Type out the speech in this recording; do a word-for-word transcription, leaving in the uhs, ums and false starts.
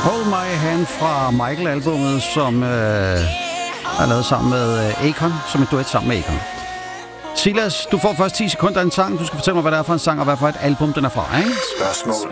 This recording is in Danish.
Hold My Hand fra Michael-albummet, som øh, er lavet sammen med øh, Akon, som en duet sammen med Akon. Silas, du får først ti sekunder af en sang. Du skal fortælle mig, hvad det er for en sang, og hvad for et album den er fra, ikke? Spørgsmål